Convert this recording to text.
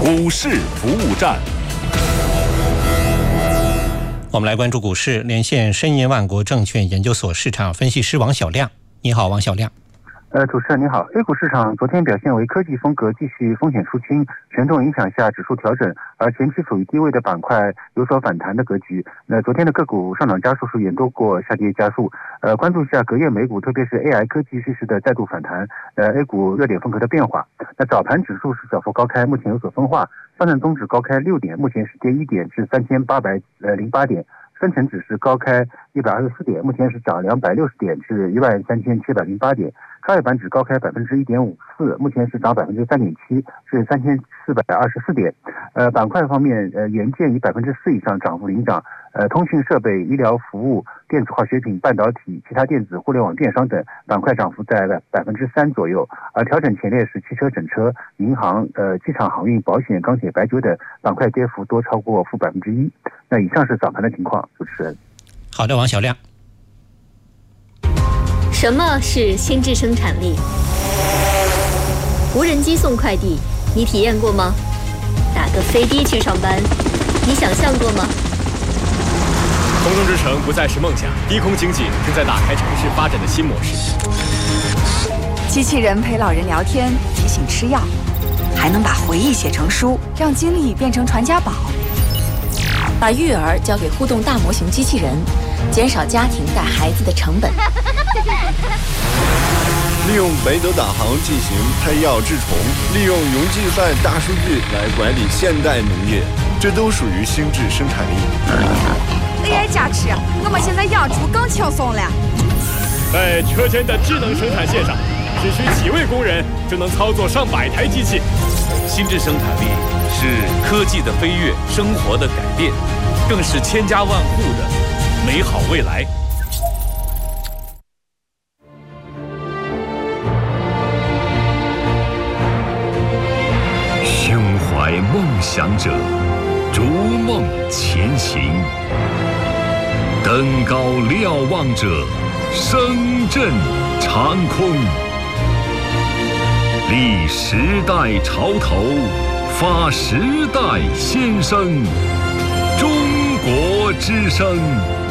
股市服务站。 我们来关注股市，连线申银万国证券研究所市场分析师王小亮。你好，王小亮。 主持人你好。A 股市场昨天表现为科技风格，继续风险出清，权重影响下指数调整，而前期处于低位的板块有所反弹的格局。昨天的个股上涨加速是远多过下跌加速。关注一下隔夜美股，特别是 AI 科技趋势的再度反弹，A 股热点风格的变化。那早盘指数是小幅高开，目前有所分化，上证综指高开6点，目前是跌1点至3808点。深成指是高开124点，目前是涨260点至13708点。创业板指高开1.54%，目前是涨3.7%至3424点。板块方面，元件以4%以上涨幅领涨，通讯设备、医疗服务、电子化学品、半导体、其他电子、互联网电商等板块涨幅在3%左右。而调整前列是汽车整车、银行、机场航运、保险、钢铁、白酒等板块跌幅多超过-1%。那以上是早盘的情况，主持人。 好的，王小亮。 什么是心智生产力？无人机送快递，你体验过吗？打个飞的去上班，你想象过吗？ 空中之城不再是梦想，低空经济正在打开城市发展的新模式。 机器人陪老人聊天，提醒吃药，还能把回忆写成书，让经历变成传家宝。 把育儿交给互动大模型机器人，减少家庭带孩子的成本。 利用雷德导航进行配药治虫，利用云计算大数据来管理现代农业，这都属于心智生产力。 AI 加持，我们现在养猪更轻松了。 在车间的智能生产线上，只需几位工人就能操作上百台机器。 心智生产力是科技的飞跃，生活的改变，更是千家万户的美好未来。 胸怀梦想者，逐梦前行；登高瞭望者，声震长空。立时代潮头，发时代先声。中国之声。